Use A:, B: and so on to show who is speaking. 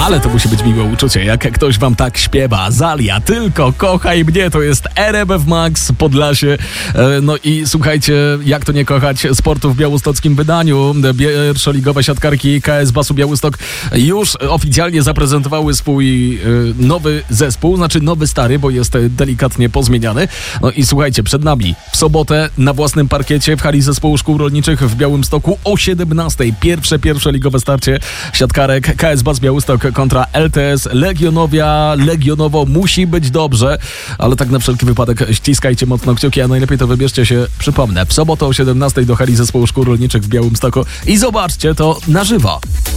A: Ale to musi być miłe uczucie, jak ktoś wam tak śpiewa. Zalia, tylko kochaj mnie, to jest RMF Max Podlasie. No i słuchajcie, jak to nie kochać sportu w białostockim wydaniu. Pierwszoligowe siatkarki KS Basu Białystok już oficjalnie zaprezentowały swój nowy zespół, znaczy nowy stary, bo jest delikatnie pozmieniany. No i słuchajcie, przed nami w sobotę na własnym parkiecie w hali Zespołu Szkół Rolniczych w Białymstoku o 17:00 pierwsze starcie siatkarek KS Bas Białystok kontra LTS Legionowo. Musi być dobrze, ale tak na wszelki wypadek ściskajcie mocno kciuki, a najlepiej to wybierzcie się, przypomnę, w sobotę o 17:00 do hali Zespołu Szkół Rolniczych w Białymstoku i zobaczcie to na żywo.